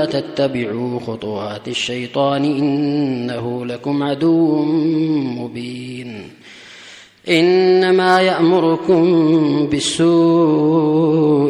تتبعوا خطوات الشيطان إنه لكم عدو مبين. إنما يأمركم بالسوء